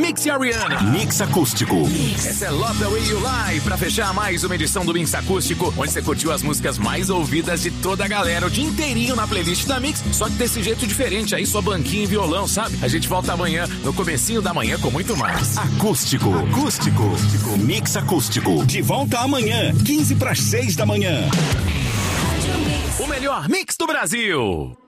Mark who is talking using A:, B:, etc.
A: Mix e Ariana.
B: Mix acústico.
A: Essa é Love the Way You Lie, pra fechar mais uma edição do Mix Acústico, onde você curtiu as músicas mais ouvidas de toda a galera o dia inteirinho na playlist da Mix, só que desse jeito diferente aí, só banquinho e violão, sabe? A gente volta amanhã, no comecinho da manhã, com muito mais.
B: Acústico. Mix acústico. De volta amanhã, 5:45 da manhã.
A: O melhor Mix do Brasil.